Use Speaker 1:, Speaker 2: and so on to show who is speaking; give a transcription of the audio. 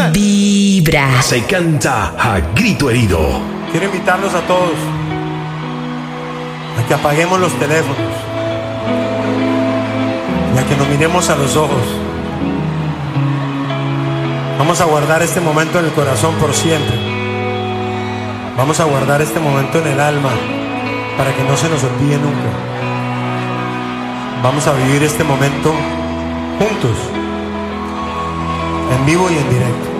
Speaker 1: Vibra.
Speaker 2: Se canta a grito herido.
Speaker 3: Quiero invitarlos a todos a que apaguemos los teléfonos y a que nos miremos a los ojos. Vamos a guardar este momento en el corazón por siempre. Vamos a guardar este momento en el alma para que no se nos olvide nunca. Vamos a vivir este momento juntos, en vivo y en directo.